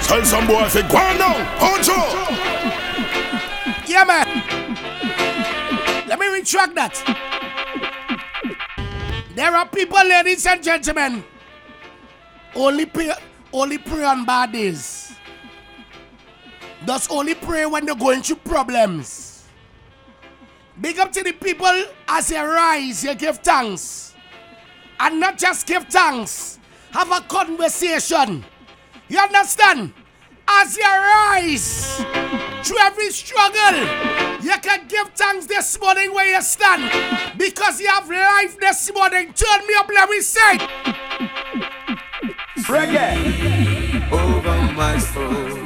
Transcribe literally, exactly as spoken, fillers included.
Tell some boy if it go on now, punch out. Yeah, man. Let me retract that. There are people, ladies and gentlemen, only pray, only pray on bad days. Does only pray when they're going through problems. Big up to the people as you rise, you give thanks. And not just give thanks, have a conversation. You understand? As you rise through every struggle, you can give thanks this morning where you stand. Because you have life this morning. Turn me up, let me say. Reggae over my soul.